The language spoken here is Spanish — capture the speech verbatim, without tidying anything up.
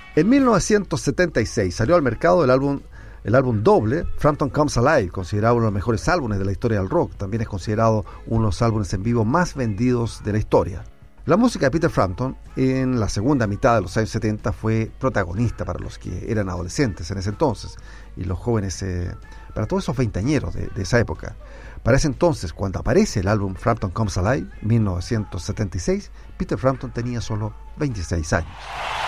En mil novecientos setenta y seis salió al mercado el álbum, el álbum doble Frampton Comes Alive, considerado uno de los mejores álbumes de la historia del rock. También es considerado uno de los álbumes en vivo más vendidos de la historia. La música de Peter Frampton en la segunda mitad de los años setenta fue protagonista para los que eran adolescentes en ese entonces y los jóvenes, eh, para todos esos veinteañeros de, de esa época. Para ese entonces, cuando aparece el álbum Frampton Comes Alive, mil novecientos setenta y seis, Peter Frampton tenía solo veintiséis años.